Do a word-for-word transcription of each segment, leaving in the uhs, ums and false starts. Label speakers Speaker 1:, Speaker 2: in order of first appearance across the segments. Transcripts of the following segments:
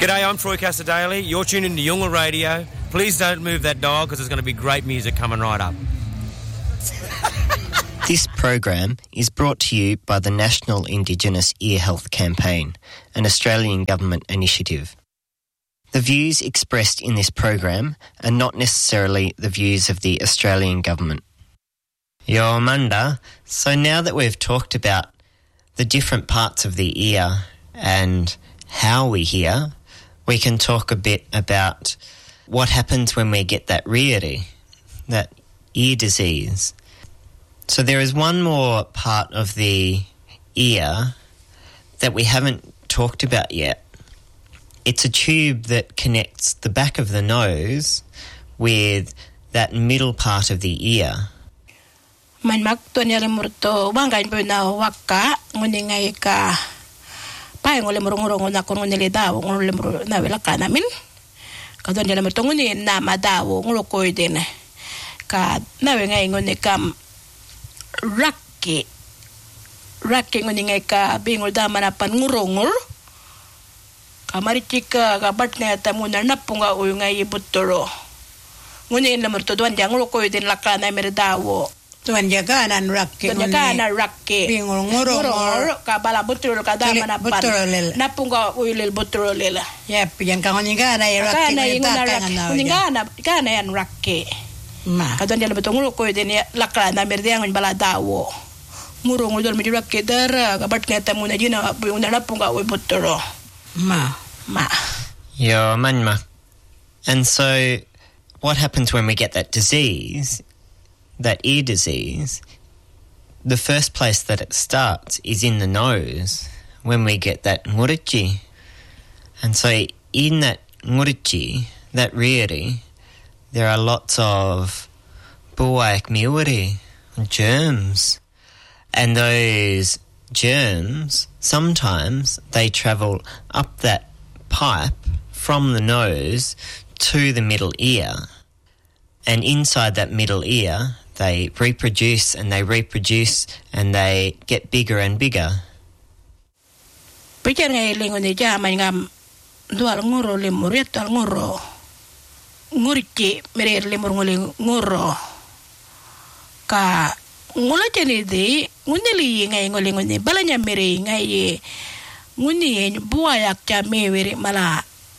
Speaker 1: G'day, I'm Troy Casadale. You're tuned into Yungle Radio. Please don't move that dial because there's going to be great music coming right up.
Speaker 2: This program is brought to you by the National Indigenous Ear Health Campaign, an Australian government initiative. The views expressed in this program are not necessarily the views of the Australian government. Yo, Manda, so now that we've talked about the different parts of the ear and how we hear, we can talk a bit about what happens when we get that riri, that ear disease. So there is one more part of the ear that we haven't talked about yet. It's a tube that connects the back of the nose with that middle part of the ear.
Speaker 3: Man mak to nyale murto bangain po na waka nguningay ka pa ngole murungurong na kun ngule daw ngule mur na wala ka namin ka don nyale murto nguni na madawo ngulo ko din ka na ngay ngune kam rakke rakke nguningay ka bingol da manapan ngurongol ka maritika ka batne tamuna napunga uy ngay butoro nguni na murto don jangulo ko din lakana merdawo
Speaker 4: tuan jaga nan rakke
Speaker 3: tuan jaga nan rakke
Speaker 4: bingol ngorong
Speaker 3: ka bala butul ka da mana pan napunga uilil butul lela
Speaker 4: ya pian ka ngoninga na rakke
Speaker 3: na inguna ngoninga na ka na yan rakke ma ka tuan jala betul ngoro ko den lakla na merde ang bala dawo ngoro ngol mi rakke dara ka bat kata muna jina una napunga ui butul
Speaker 4: ma
Speaker 3: ma
Speaker 2: Yo, manma. And so what happens when we get that disease, that ear disease? The first place that it starts is in the nose when we get that ngurichi. And so in that ngurichi, that riri, there are lots of buwaik miwari, germs. And those germs, sometimes they travel up that pipe from the nose to the middle ear. And inside that middle ear, they reproduce and they reproduce and they get bigger and bigger.
Speaker 3: Pikir ngai lingo ni jaman ngam dual ngoro lemur ya tal ngoro nguriki mere lemur ngoli ngoro ka ngula jeni de ngunili ngai ngoli ngoni balanya mere ngai nguni buayak cha mewere mala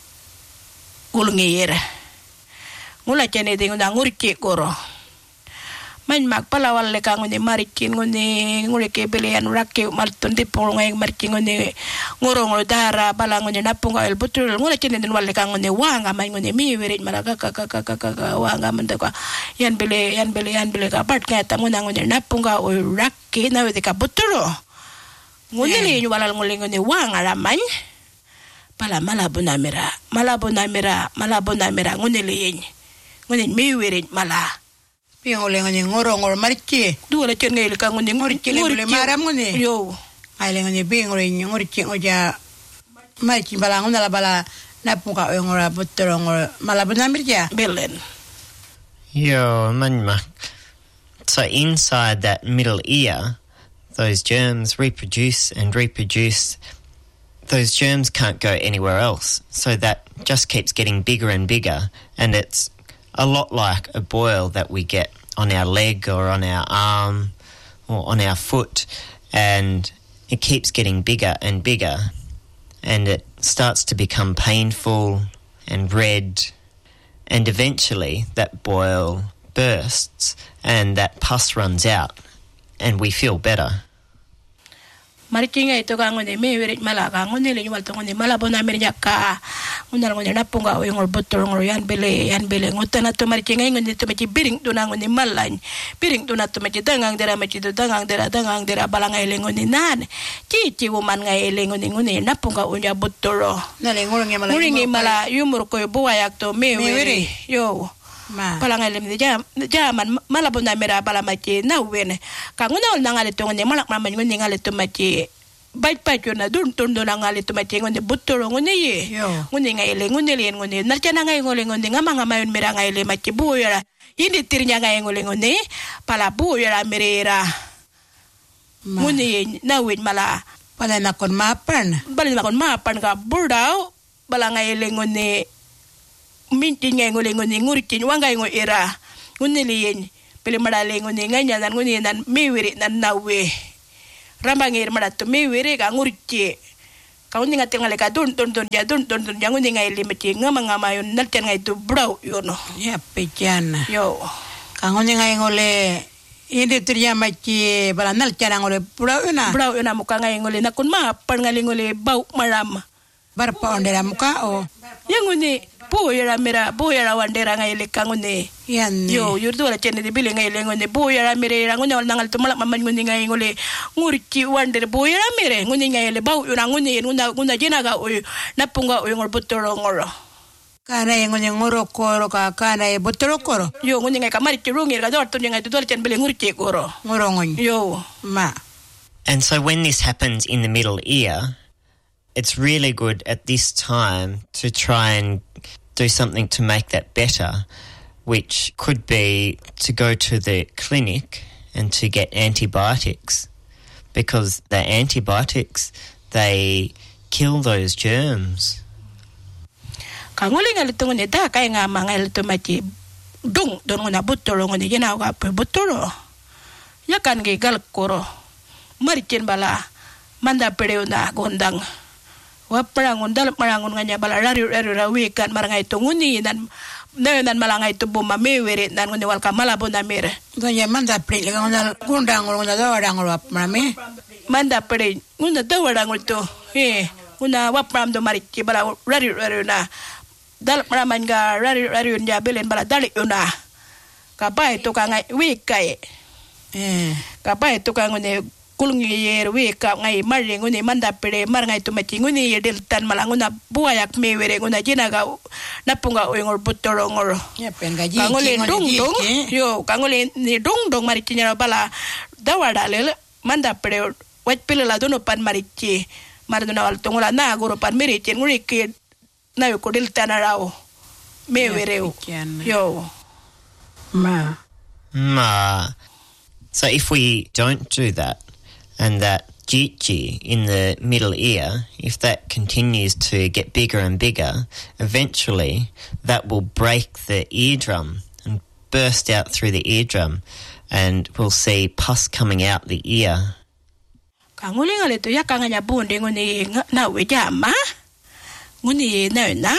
Speaker 3: ulngeyera ngula jeni de nguna nguriki goro man mak pala walle ka ngoni marikin ngoni ngure ke belian rakke malton de pol ngai marikin ngoni ngoro ngoro dara bala ngoni napunga el butul ngula chene den walle ka ngoni wanga man ngoni mi werit malaga ka ka ka ka wanga mende ka yan bele yan bele yan bele ka part ka ta ngona ngoni napunga o rakke na wede ka butulo ngoni le nyu wala ngoli ngoni wanga la man pala mala bunamira mala bunamira mala bunamira ngoni le yen ngoni mi werit mala
Speaker 4: Pingol ngoni ngoro ngoro marichi
Speaker 3: dua la chen ngai ka ngoni
Speaker 4: ngorichi le maram ngoni
Speaker 3: yo
Speaker 4: ai le ngoni bingol ngorichi ngoja marichi bala ngona la bala napuka ngora butoro ngoro mala bunamirja
Speaker 3: belen
Speaker 2: Yo, manma. So inside that middle ear, those germs reproduce and reproduce. Those germs can't go anywhere else. So that just keeps getting bigger and bigger, and it's a lot like a boil that we get on our leg or on our arm or on our foot, and it keeps getting bigger and bigger, and it starts to become painful and red, and eventually that boil bursts and that pus runs out and we feel better.
Speaker 3: Marikinga ito ka ngone me werit mala ka ngone le nyumal to ngone mala bona mernya ka ngone ngone napunga o ngol botol ngol yan bele yan bele ngotana to marikinga ngone to machi biring to na ngone malan biring to na to machi dangang dera machi to dangang dera dangang dera balanga ele ngone nan chi chi woman nga ele ngone ngone napunga o nya botolo
Speaker 4: na le ngol nge mala
Speaker 3: ngol mala yumur ko buayak to me weri yo ma palanga lem ja ja man mala bona mera bala machi na wene ka ngona ol nangale to ngone malak mama ngone ngale to machi bait bait na dun tun dun ngale to machi ngone butolo ngone ye ngone ngale ngone le ngone na chana ngai ngole ngone ngama ngama yon mera ngale machi buya indi tirnya ngai ngole ngone pala buya merera ngone na wen mala
Speaker 4: pala na kon mapan
Speaker 3: pala na kon mapan ka burdao balanga ile ngone minti ngai ngole ngone ngurki wanga ngo era ngone lien pele madale ngone nganya nan ngone nan miwiri nan nawe rambangir madato miwiri ka ngurki kau ni ngating ngale ka dun dun dun ya dun dun dun yang ngone ngai limeti ngama ngama yon nalten ngai tu brau yono
Speaker 4: ya pejana
Speaker 3: yo
Speaker 4: ka ngone ngai ngole ini terima ci balanal cara ngole brau na
Speaker 3: brau na muka ngai ngole nakun ma par ngali ngole bau maram
Speaker 4: barpa ondera muka o
Speaker 3: yang ngone boyara mera boyara wandera ngai le kangone
Speaker 4: yan
Speaker 3: yo yurdu la chene de bile ngai le ngone boyara mere ngone wal nangal to malak mamman ngone ngai ngole ngurki wander boyara mere ngone ngai le bau ura ngone nguna nguna jena ga o napunga o ngor botoro ngoro
Speaker 4: kana ngone ngoro koro ka kana e botoro koro
Speaker 3: yo ngone ngai kamari kirungi ga dor to ngai to dor chen bile ngurki koro
Speaker 4: ngoro ngon
Speaker 3: yo
Speaker 4: ma.
Speaker 2: And so when this happens in the middle ear, it's really good at this time to try and do something to make that better, which could be to go to the clinic and to get antibiotics, because the antibiotics, they kill those germs.
Speaker 3: Kanguling alito ngone da kay nga mangal to mati dung don ngona butoro ngone gina ga pe butoro ya kan ge gal koro maricen bala manda pereuna gondang wa perangun dal perangun nganya bala rari rari rawi kan marangai to nguni nan nan malangai to boma mewere nan ngone wal kamala bona mere
Speaker 4: donya manda pre le ngona gondang ngona da wadang wap mame
Speaker 3: manda pre ngona da wadang to he ngona wap pram do marici bala rari rari na dal raman ga rari rari nja belen bala dali una kapai to ka ngai wi kai
Speaker 4: eh
Speaker 3: kapai to ka ngone kulungi yer wi ka ngai mari ngone manda pere mar ngai to mati ngone yedel tan malanguna buayak mewere ngona jina ga napunga o ngor butoro ngor
Speaker 4: ya pen ga ji
Speaker 3: kangole dong dong yo kangole ni dong dong mari tinya bala dawada le manda pere wat pele la dono pan mari ci mar dona wal tongola na goro pan meri ci nguri ke na yo kodel tanarao mewereu yo
Speaker 4: ma
Speaker 2: Ma. So if we don't do that, and that jichi in the middle ear, if that continues to get bigger and bigger, eventually that will break the eardrum and burst out through the eardrum, and we'll see pus coming out the ear.
Speaker 3: Kanguling alito ya kanganya bunde ngoni na wejama ngoni na na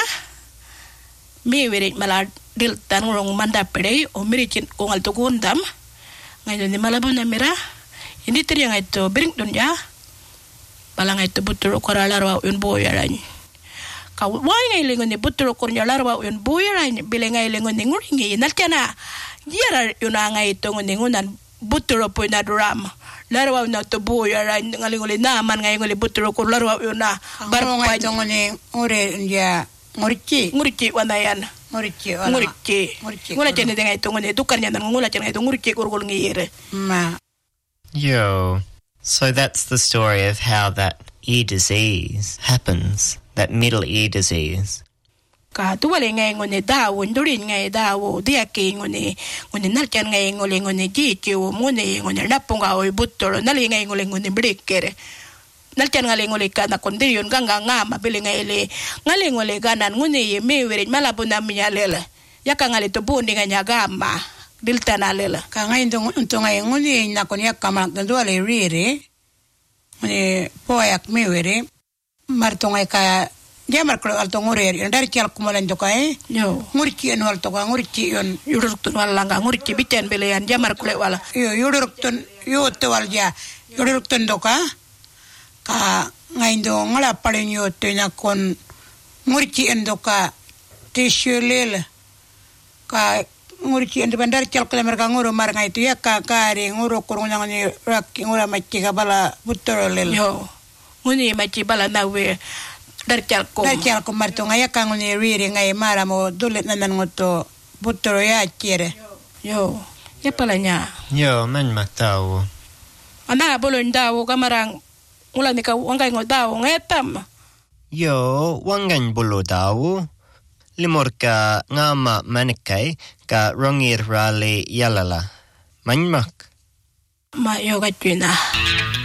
Speaker 3: mewere mala dil tan ngong manda pere o miricin ko ngal to gundam ngai ni malabo na mera ini teri ngai to bring don ya bala ngai to butro ko larwa un boyarani ka wai ngai lengo ni butro ko larwa un boyarani bile ngai lengo ni nguringi naltana yara una ngai to ngoni ngunan butro po na drum larwa na to boyarani ngali ngoli na man ngai ngoli butro ko larwa una
Speaker 4: barpa ngai to ngoni ore ya ngurci
Speaker 3: ngurci wanayan
Speaker 4: ngurci
Speaker 3: ngurci ngula jene dengai to ngone dukarnya nan ngula jene to ngurci gorgol ngire
Speaker 4: ma.
Speaker 2: Yo. So that's the story of how that ear disease happens, that middle ear disease.
Speaker 3: Ka tuwale ngai ngone dawo ndurin ngai dawo dia ke ngone ngone nalkan ngai ngole ngone jichi o ngone ngone napunga o butoro nali ngai ngole ngone breaker nalkan ngai ngole kana kondirion ganga ngama bele ngai le ngai ngole ganan ngone ye mewere malabuna minyalela yaka ngai to bondi nganya gama diltana lela
Speaker 4: ka ngai ndo ndo ngai ngone na konya kama ndo ale rire ngone poyak mewere marto ngai ka jamar ko alto ngore ndar cial ko molen do kay
Speaker 3: yo
Speaker 4: ngurci en wal to ka ngurci yon
Speaker 3: yuruk tun wala nga ngurci biten bele yan jamar ko wala
Speaker 4: yo yuruk tun yo to wal ja yuruk tun do ka ka ngai ndo ngala palen yo to na kon ngurci en do ka tishulel ka ngurci en bandar cial ko mer ka ngoro mar ngai to ya ka kare ngoro ko ngani rak ngora macci ka bala butolel
Speaker 3: yo nguni macci bala nawe dar cial ko
Speaker 4: dar cial ko mar to ngai ka ngoni rire ngai mara mo dulet nanan ngoto butoro ya cire
Speaker 3: yo ya palanya
Speaker 2: Yo, man matao.
Speaker 3: ana bolo ndawo kamarang ula ni ka wangai ngodawo ngetam
Speaker 2: Yo, wangan bulu daw. Limor ka ngama manikay ka rongir rali yalala. Manmak.
Speaker 3: ma yo gachina